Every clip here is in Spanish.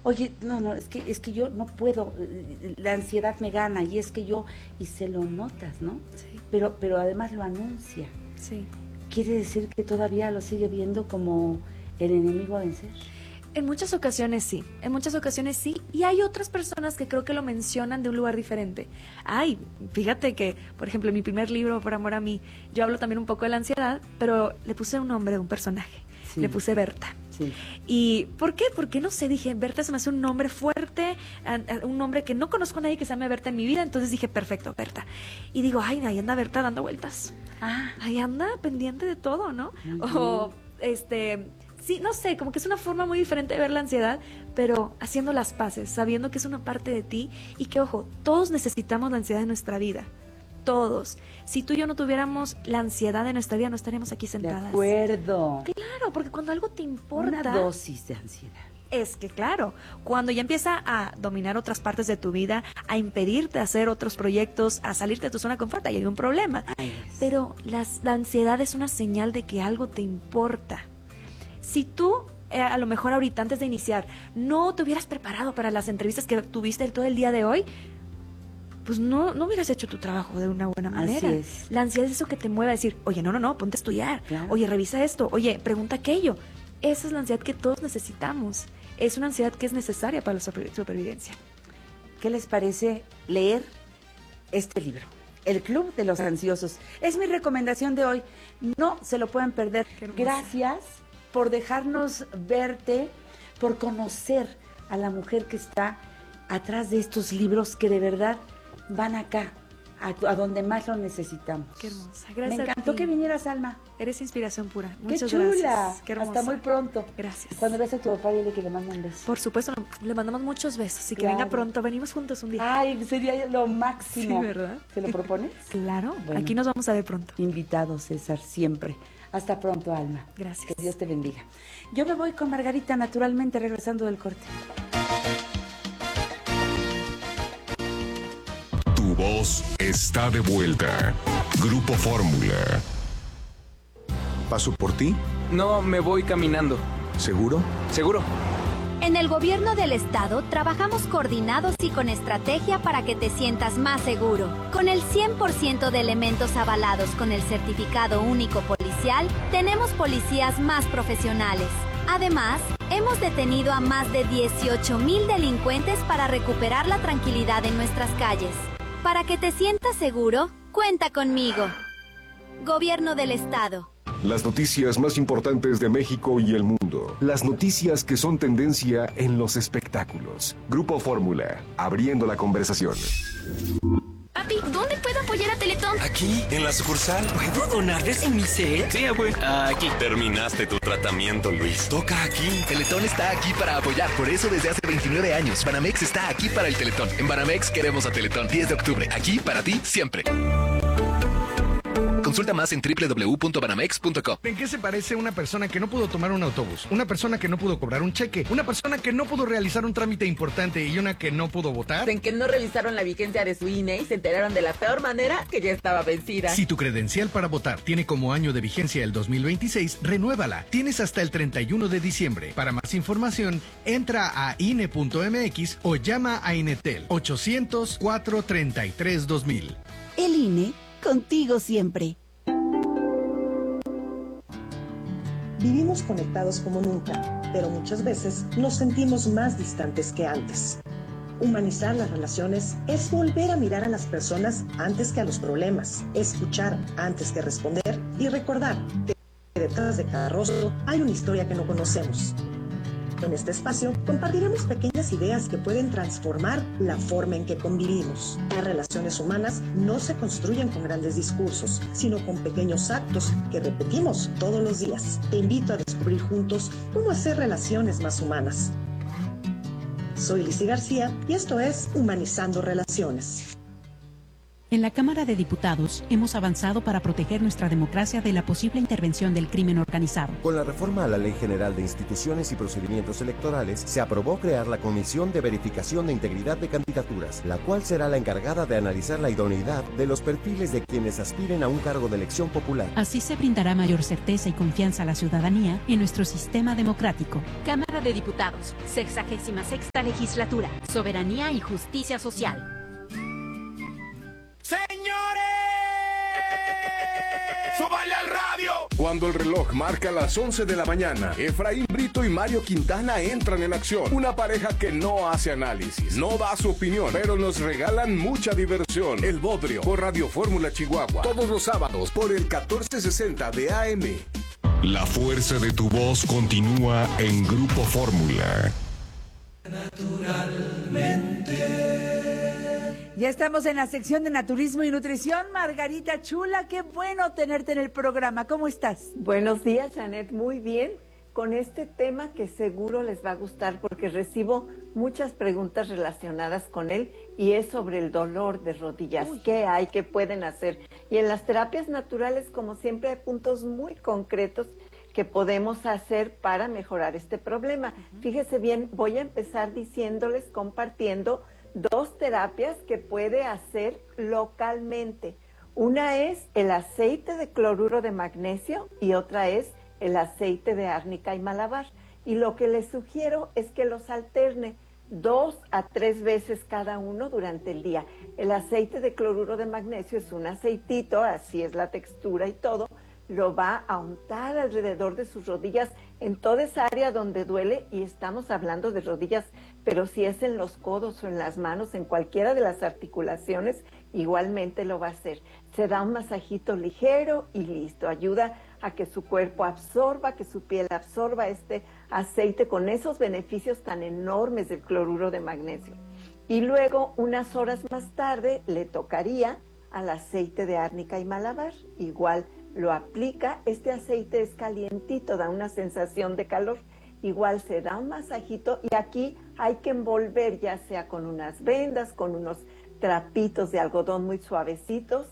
Oye, no, es que yo no puedo, la ansiedad me gana y es que yo, y se lo notas, ¿no? Sí. Pero además lo anuncia. Sí. ¿Quiere decir que todavía lo sigue viendo como el enemigo a vencer? En muchas ocasiones sí, y hay otras personas que creo que lo mencionan de un lugar diferente. Ay, fíjate que, por ejemplo, en mi primer libro, Por amor a mí, yo hablo también un poco de la ansiedad, pero le puse un nombre de un personaje, Sí. le puse Berta. Sí. ¿Y por qué? Porque no sé, dije, Berta se me hace un nombre fuerte, un nombre que no conozco a nadie que se llame Berta en mi vida, entonces dije, perfecto, Berta. Y digo, ay, ahí anda Berta dando vueltas. Ahí anda pendiente de todo, ¿no? O, sí, no sé, como que es una forma muy diferente de ver la ansiedad, pero haciendo las paces, sabiendo que es una parte de ti y que, ojo, todos necesitamos la ansiedad en nuestra vida. Todos. Si tú y yo no tuviéramos la ansiedad de nuestra vida, no estaríamos aquí sentadas. De acuerdo. Claro, porque cuando algo te importa... Una dosis de ansiedad. Es que claro, cuando ya empieza a dominar otras partes de tu vida, a impedirte hacer otros proyectos, a salirte de tu zona de confort, ahí hay un problema. Pero la ansiedad es una señal de que algo te importa. Si tú, a lo mejor ahorita, antes de iniciar, no te hubieras preparado para las entrevistas que tuviste todo el día de hoy, pues no hubieras hecho tu trabajo de una buena manera. Así es. La ansiedad es eso que te mueve a decir, oye, no, ponte a estudiar. Claro. Oye, revisa esto. Oye, pregunta aquello. Esa es la ansiedad que todos necesitamos. Es una ansiedad que es necesaria para la supervivencia. ¿Qué les parece leer este libro? El Club de los Ansiosos. Es mi recomendación de hoy. No se lo pueden perder. Gracias por dejarnos verte, por conocer a la mujer que está atrás de estos libros que de verdad van acá, a donde más lo necesitamos. Qué hermosa. Gracias. Me encantó que vinieras, Alma. Eres inspiración pura. Qué Muchas chula. gracias. Qué hermosa. Hasta muy pronto. Gracias. Cuando veas a tu papá, dile que le mando un beso. Por supuesto, le mandamos muchos besos y que Claro. venga pronto. Venimos juntos un día. Ay, sería lo máximo. Sí, ¿verdad? ¿Se lo propones? Claro. Bueno. Aquí nos vamos a ver pronto. Invitado, César, siempre. Hasta pronto, Alma. Gracias. Que Dios te bendiga. Yo me voy con Margarita, naturalmente, regresando del corte. Tu voz está de vuelta. Grupo Fórmula. ¿Paso por ti? No, me voy caminando. ¿Seguro? ¿Seguro? En el gobierno del estado trabajamos coordinados y con estrategia para que te sientas más seguro. Con el 100% de elementos avalados con el certificado único policial, tenemos policías más profesionales. Además, hemos detenido a más de 18,000 delincuentes para recuperar la tranquilidad en nuestras calles. Para que te sientas seguro, cuenta conmigo. Gobierno del estado. Las noticias más importantes de México y el mundo. Las noticias que son tendencia en los espectáculos. Grupo Fórmula, abriendo la conversación. Papi, ¿dónde puedo apoyar a Teletón? Aquí, en la sucursal. ¿Puedo donar desde mi set? Sí, güey. Aquí. Terminaste tu tratamiento, Luis. Toca aquí. Teletón está aquí para apoyar. Por eso desde hace 29 años, Banamex está aquí para el Teletón. En Banamex queremos a Teletón. 10 de octubre. Aquí para ti, siempre. Consulta más en www.banamex.com. ¿En qué se parece una persona que no pudo tomar un autobús? Una persona que no pudo cobrar un cheque, una persona que no pudo realizar un trámite importante y una que no pudo votar. En que no revisaron la vigencia de su INE y se enteraron de la peor manera que ya estaba vencida. Si tu credencial para votar tiene como año de vigencia el 2026, renuévala. Tienes hasta el 31 de diciembre. Para más información, entra a INE.mx o llama a Inetel 800-433-2000. El INE, contigo siempre. Vivimos conectados como nunca, pero muchas veces nos sentimos más distantes que antes. Humanizar las relaciones es volver a mirar a las personas antes que a los problemas, escuchar antes que responder y recordar que detrás de cada rostro hay una historia que no conocemos. En este espacio compartiremos pequeñas ideas que pueden transformar la forma en que convivimos. Las relaciones humanas no se construyen con grandes discursos, sino con pequeños actos que repetimos todos los días. Te invito a descubrir juntos cómo hacer relaciones más humanas. Soy Lizzy García y esto es Humanizando Relaciones. En la Cámara de Diputados hemos avanzado para proteger nuestra democracia de la posible intervención del crimen organizado. Con la reforma a la Ley General de Instituciones y Procedimientos Electorales, se aprobó crear la Comisión de Verificación de Integridad de Candidaturas, la cual será la encargada de analizar la idoneidad de los perfiles de quienes aspiren a un cargo de elección popular. Así se brindará mayor certeza y confianza a la ciudadanía en nuestro sistema democrático. Cámara de Diputados, 66ª Legislatura, Soberanía y Justicia Social. ¡Señores! ¡Súbale al radio! Cuando el reloj marca las 11 de la mañana, Efraín Brito y Mario Quintana entran en acción. Una pareja que no hace análisis, no da su opinión, pero nos regalan mucha diversión. El Bodrio, por Radio Fórmula Chihuahua. Todos los sábados, por el 1460 de AM. La fuerza de tu voz continúa en Grupo Fórmula. Ya estamos en la sección de Naturismo y Nutrición. Margarita Chula, qué bueno tenerte en el programa. ¿Cómo estás? Buenos días, Janet. Muy bien. Con este tema que seguro les va a gustar porque recibo muchas preguntas relacionadas con él y es sobre el dolor de rodillas. ¿Qué hay? ¿Qué pueden hacer? Y en las terapias naturales, como siempre, hay puntos muy concretos que podemos hacer para mejorar este problema. Fíjese bien, voy a empezar diciéndoles, compartiendo 2 terapias que puede hacer localmente. Una es el aceite de cloruro de magnesio y otra es el aceite de árnica y malabar. Y lo que les sugiero es que los alterne 2 a 3 veces cada uno durante el día. El aceite de cloruro de magnesio es un aceitito, así es la textura y todo, lo va a untar alrededor de sus rodillas en toda esa área donde duele, y estamos hablando de rodillas, pero si es en los codos o en las manos, en cualquiera de las articulaciones, igualmente lo va a hacer. Se da un masajito ligero y listo. Ayuda a que su cuerpo absorba, que su piel absorba este aceite con esos beneficios tan enormes del cloruro de magnesio. Y luego, unas horas más tarde, le tocaría al aceite de árnica y malabar. Igual lo aplica, este aceite es calientito, da una sensación de calor, igual se da un masajito y aquí hay que envolver ya sea con unas vendas, con unos trapitos de algodón muy suavecitos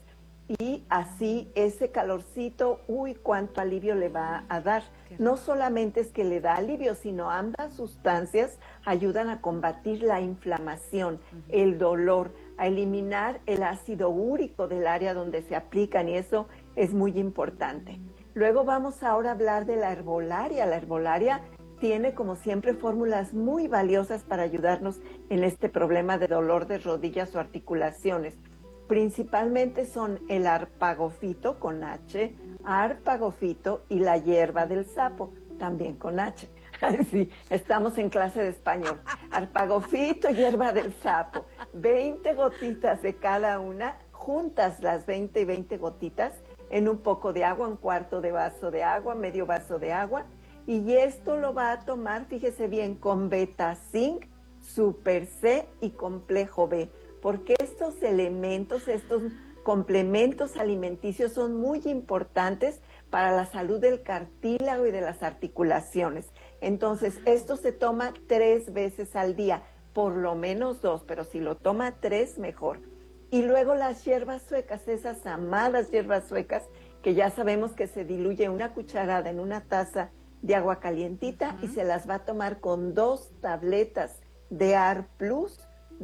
y así ese calorcito, uy, cuánto alivio le va a dar. No solamente es que le da alivio, sino ambas sustancias ayudan a combatir la inflamación, el dolor, a eliminar el ácido úrico del área donde se aplican y eso es muy importante. Luego vamos ahora a hablar de la herbolaria. La herbolaria tiene, como siempre, fórmulas muy valiosas para ayudarnos en este problema de dolor de rodillas o articulaciones. Principalmente son el arpagofito con H, arpagofito y la hierba del sapo, también con H. Sí, estamos en clase de español. Arpagofito, hierba del sapo, 20 gotitas de cada una, juntas las 20 y 20 gotitas, en un poco de agua, un cuarto de vaso de agua, medio vaso de agua, y esto lo va a tomar, fíjese bien, con beta zinc, super C y complejo B, porque estos elementos, estos complementos alimenticios son muy importantes para la salud del cartílago y de las articulaciones. Entonces, esto se toma 3 veces al día, por lo menos 2, pero si lo toma 3, mejor. Y luego las hierbas suecas, esas amadas hierbas suecas, que ya sabemos que se diluye una cucharada en una taza de agua calientita y se las va a tomar con 2 tabletas de AR Plus,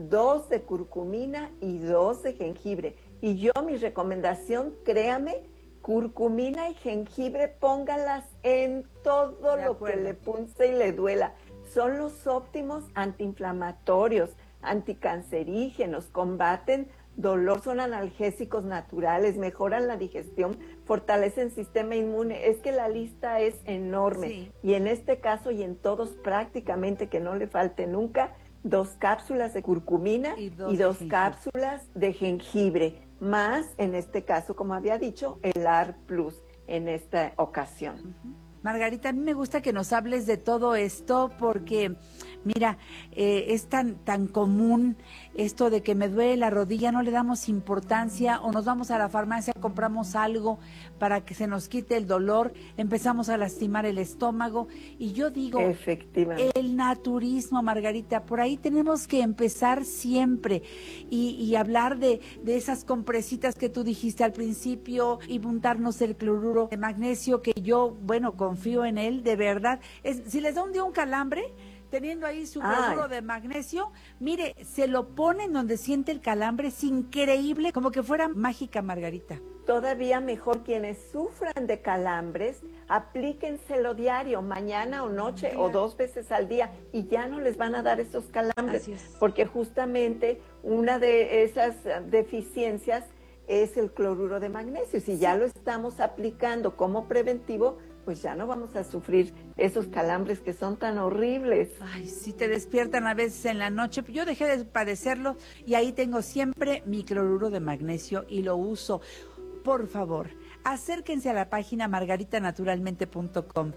2 de curcumina y 2 de jengibre. Y yo, mi recomendación, créame, curcumina y jengibre, póngalas en todo lo que le punce y le duela. Son los óptimos antiinflamatorios, anticancerígenos, combaten dolor, son analgésicos naturales, mejoran la digestión, fortalecen el sistema inmune. Es que la lista es enorme. Sí. Y en este caso y en todos prácticamente, que no le falte nunca, 2 cápsulas de curcumina y 2 cápsulas de jengibre, más en este caso, como había dicho, el AR Plus en esta ocasión. Margarita, a mí me gusta que nos hables de todo esto porque, mira, es tan común esto de que me duele la rodilla, no le damos importancia o nos vamos a la farmacia, compramos algo para que se nos quite el dolor, empezamos a lastimar el estómago y yo digo, efectivamente, el naturismo, Margarita, por ahí tenemos que empezar siempre y hablar de esas compresitas que tú dijiste al principio y untarnos el cloruro de magnesio, que yo, bueno, confío en él, de verdad. Si les da un día un calambre, teniendo ahí su cloruro de magnesio, mire, se lo ponen donde siente el calambre, es increíble, como que fuera mágica, Margarita. Todavía mejor, quienes sufran de calambres, aplíquenselo diario, mañana o noche o 2 veces al día, y ya no les van a dar esos calambres, porque justamente una de esas deficiencias es el cloruro de magnesio. Si ya lo estamos aplicando como preventivo, pues ya no vamos a sufrir esos calambres que son tan horribles. Ay, sí, te despiertan a veces en la noche. Yo dejé de padecerlo y ahí tengo siempre mi cloruro de magnesio y lo uso. Por favor, acérquense a la página margaritanaturalmente.com,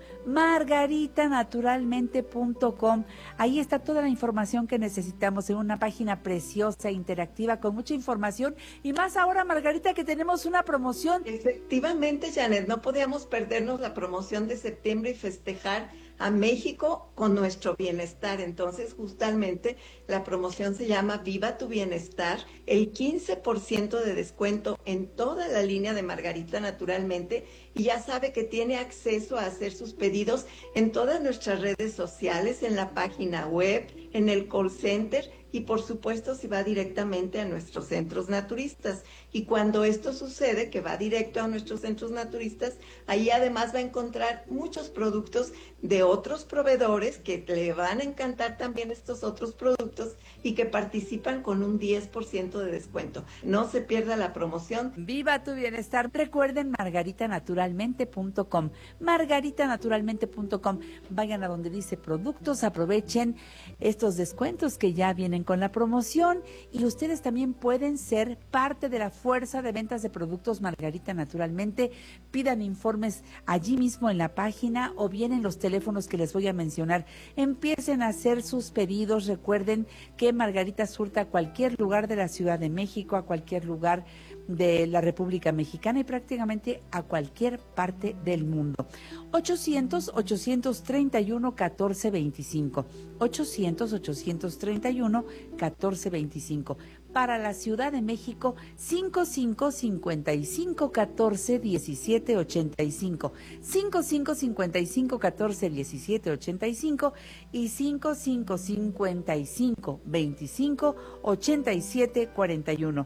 margaritanaturalmente.com. Ahí está toda la información que necesitamos en una página preciosa, interactiva, con mucha información. Y más ahora, Margarita, que tenemos una promoción. Efectivamente, Janet, no podíamos perdernos la promoción de septiembre y festejar a México con nuestro bienestar. Entonces, justamente, la promoción se llama Viva tu Bienestar, el 15% de descuento en toda la línea de Margarita Naturalmente, y ya sabe que tiene acceso a hacer sus pedidos en todas nuestras redes sociales, en la página web, en el call center, y por supuesto si va directamente a nuestros centros naturistas. Y cuando esto sucede, que va directo a nuestros centros naturistas, ahí además va a encontrar muchos productos de otros proveedores que le van a encantar también estos otros productos y que participan con un 10% de descuento. No se pierda la promoción. Viva tu bienestar. Recuerden margaritanaturalmente.com, margaritanaturalmente.com. Vayan a donde dice productos, aprovechen estos descuentos que ya vienen con la promoción, y ustedes también pueden ser parte de la fuerza de ventas de productos Margarita Naturalmente. Pidan informes allí mismo en la página o bien en los teléfonos que les voy a mencionar. Empiecen a hacer sus pedidos. Recuerden que Margarita surta a cualquier lugar de la Ciudad de México, a cualquier lugar de la República Mexicana y prácticamente a cualquier parte del mundo. 800-831-1425. 800-831-1425. Para la Ciudad de México, 5555-14-1785. 5555-14-1785 y 5555-25-8741.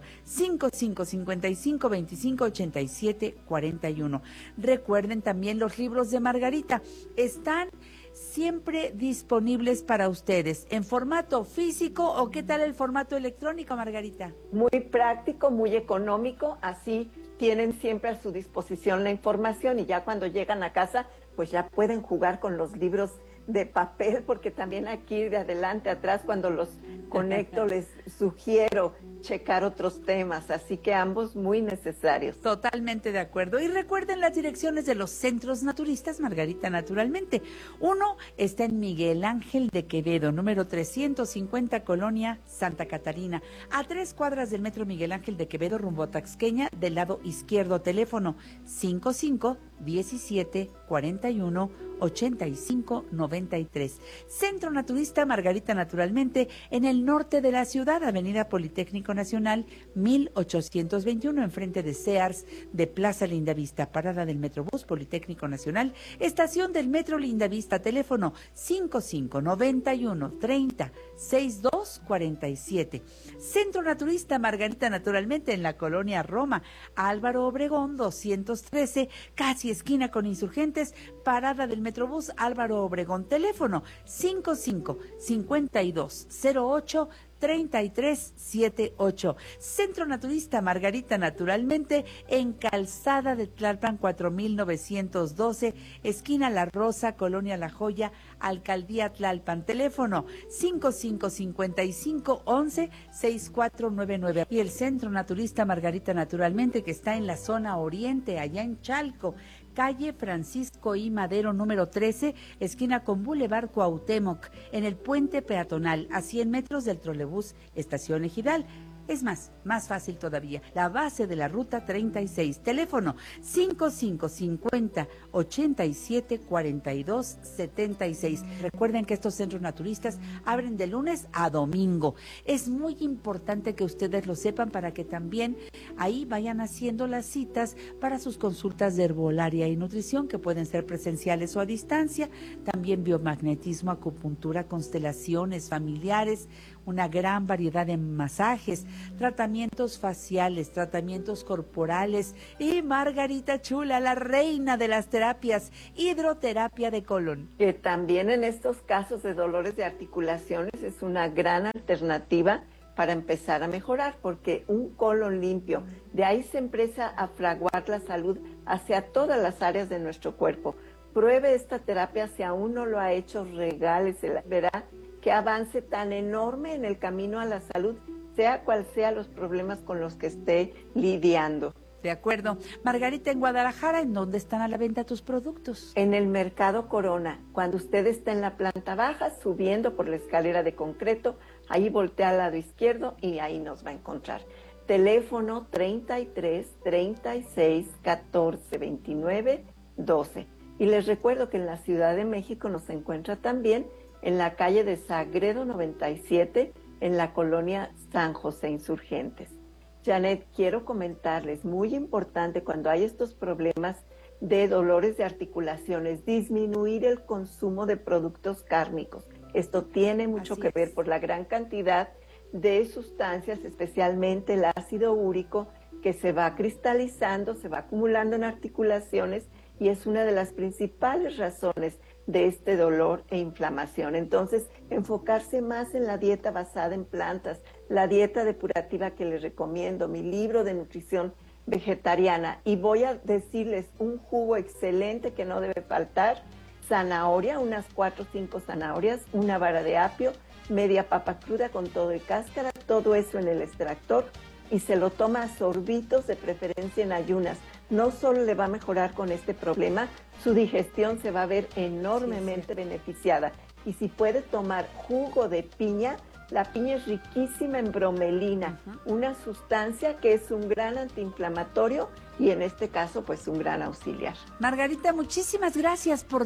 5555-25-8741. Recuerden también los libros de Margarita. Están siempre disponibles para ustedes en formato físico, o ¿qué tal el formato electrónico, Margarita? Muy práctico, muy económico, así tienen siempre a su disposición la información, y ya cuando llegan a casa pues ya pueden jugar con los libros de papel, porque también aquí de adelante atrás cuando los conecto les sugiero checar otros temas, así que ambos muy necesarios. Totalmente de acuerdo. Y recuerden las direcciones de los centros naturistas Margarita Naturalmente. Uno está en Miguel Ángel de Quevedo, número 350, Colonia Santa Catarina, a 3 cuadras del metro Miguel Ángel de Quevedo, rumbo a Taxqueña, del lado izquierdo. Teléfono 55-17-41-85-93. Centro Naturista Margarita Naturalmente, en el norte de la ciudad, Avenida Politécnico Nacional 1821, enfrente de Sears, de Plaza Lindavista, parada del Metrobús Politécnico Nacional, estación del Metro Lindavista. Teléfono 55-91-30-6247. Centro Naturista Margarita Naturalmente, en la Colonia Roma, Álvaro Obregón 213, casi esquina con Insurgentes, parada del Metrobús Álvaro Obregón. Teléfono 55-5208-3378. Centro Naturista Margarita Naturalmente, en Calzada de Tlalpan 4912, esquina La Rosa, Colonia La Joya, Alcaldía Tlalpan. Teléfono 55-5511-6499. Y el Centro Naturista Margarita Naturalmente, que está en la zona oriente, allá en Chalco, calle Francisco I. Madero, número 13, esquina con Boulevard Cuauhtémoc, en el puente peatonal, a 100 metros del trolebús Estación Ejidal. Es más fácil todavía, la base de la ruta 36, teléfono 5550-874276. Recuerden que estos centros naturistas abren de lunes a domingo. Es muy importante que ustedes lo sepan para que también ahí vayan haciendo las citas para sus consultas de herbolaria y nutrición, que pueden ser presenciales o a distancia, también biomagnetismo, acupuntura, constelaciones familiares, una gran variedad de masajes, tratamientos faciales, tratamientos corporales y Margarita Chula, la reina de las terapias, hidroterapia de colon. Que también en estos casos de dolores de articulaciones es una gran alternativa para empezar a mejorar, porque un colon limpio, de ahí se empieza a fraguar la salud hacia todas las áreas de nuestro cuerpo. Pruebe esta terapia, si aún no lo ha hecho, regálesela, verá qué avance tan enorme en el camino a la salud, sea cual sea los problemas con los que esté lidiando. De acuerdo. Margarita, en Guadalajara, ¿en dónde están a la venta tus productos? En el Mercado Corona. Cuando usted está en la planta baja, subiendo por la escalera de concreto, ahí voltea al lado izquierdo y ahí nos va a encontrar. Teléfono 33 36 14 29 12. Y les recuerdo que en la Ciudad de México nos encuentra también en la calle de Sagredo 97, en la colonia San José Insurgentes. Janet, quiero comentarles, muy importante cuando hay estos problemas de dolores de articulaciones, disminuir el consumo de productos cárnicos. Esto tiene mucho que ver por la gran cantidad de sustancias, especialmente el ácido úrico, que se va cristalizando, se va acumulando en articulaciones y es una de las principales razones de este dolor e inflamación. Entonces, enfocarse más en la dieta basada en plantas, la dieta depurativa que les recomiendo, mi libro de nutrición vegetariana, y voy a decirles un jugo excelente que no debe faltar: zanahoria, unas 4 o 5 zanahorias, una vara de apio, media papa cruda con todo y cáscara, todo eso en el extractor, y se lo toma a sorbitos, de preferencia en ayunas. No solo le va a mejorar con este problema, su digestión se va a ver enormemente beneficiada. Y si puede tomar jugo de piña, la piña es riquísima en bromelina, una sustancia que es un gran antiinflamatorio y en este caso pues un gran auxiliar. Margarita, muchísimas gracias por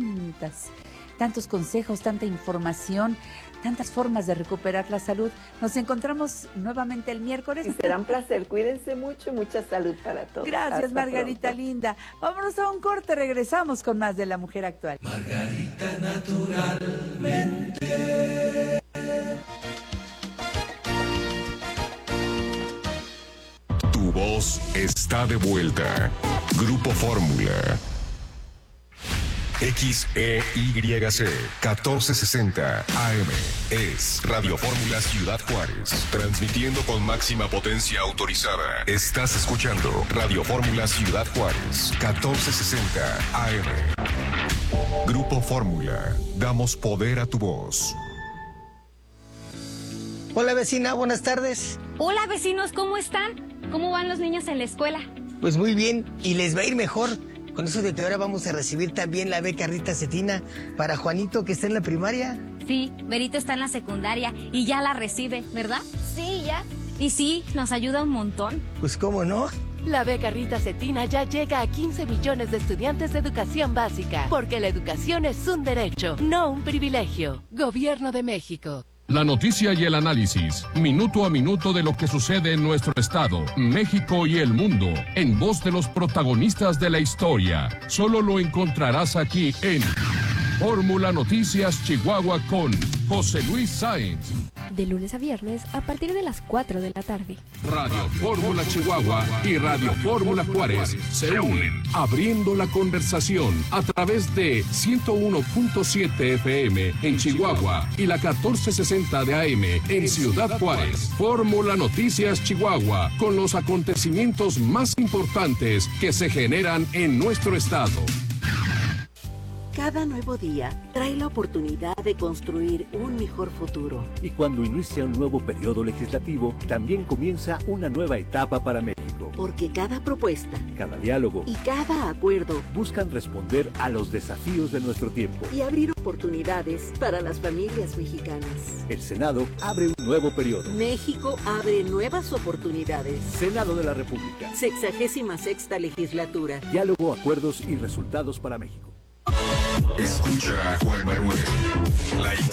tantos consejos, tanta información, tantas formas de recuperar la salud. Nos encontramos nuevamente el miércoles. Y será un placer. Cuídense mucho y mucha salud para todos. Gracias, Hasta Margarita pronto. linda. Vámonos a un corte, regresamos con más de La Mujer Actual. Margarita, naturalmente. Tu voz está de vuelta. Grupo Fórmula. XEYC 1460 AM es Radio Fórmula Ciudad Juárez, transmitiendo con máxima potencia autorizada. Estás escuchando Radio Fórmula Ciudad Juárez 1460 AM. Grupo Fórmula, damos poder a tu voz. Hola vecina, buenas tardes. Hola vecinos, ¿cómo están? ¿Cómo van los niños en la escuela? Pues muy bien, y les va a ir mejor. Con eso de que ahora vamos a recibir también la beca Rita Cetina para Juanito, que está en la primaria. Sí, Berito está en la secundaria y ya la recibe, ¿verdad? Sí, ya. Y sí, nos ayuda un montón. Pues cómo no. La beca Rita Cetina ya llega a 15 millones de estudiantes de educación básica, porque la educación es un derecho, no un privilegio. Gobierno de México. La noticia y el análisis, minuto a minuto de lo que sucede en nuestro estado, México y el mundo, en voz de los protagonistas de la historia. Solo lo encontrarás aquí en Fórmula Noticias Chihuahua con José Luis Sáenz. De lunes a viernes a partir de las 4 de la tarde. Radio Fórmula Chihuahua y Radio Fórmula Juárez se unen, abriendo la conversación a través de 101.7 FM en Chihuahua y la 1460 de AM en Ciudad Juárez. Fórmula Noticias Chihuahua, con los acontecimientos más importantes que se generan en nuestro estado. Cada nuevo día trae la oportunidad de construir un mejor futuro. Y cuando inicia un nuevo periodo legislativo, también comienza una nueva etapa para México. Porque cada propuesta, cada diálogo y cada acuerdo buscan responder a los desafíos de nuestro tiempo y abrir oportunidades para las familias mexicanas. El Senado abre un nuevo periodo. México abre nuevas oportunidades. Senado de la República. 66ª legislatura. Diálogo, acuerdos y resultados para México. Escucha a Juan Manuel.